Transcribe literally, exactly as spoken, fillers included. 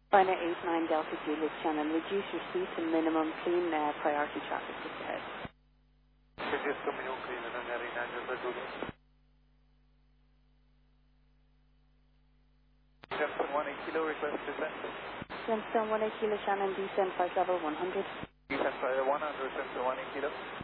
China eight nine Delta Juliet Channel, reduce your speed to minimum, clean uh, priority traffic just ahead. Reduce to minimum, clean and then eight nine Delta Juliet. Jensen one eight kilo, request descent. Jensen one eight Kilo Shannon, descend flight level one hundred. Descent flight one hundred, Jensen one eight kilo.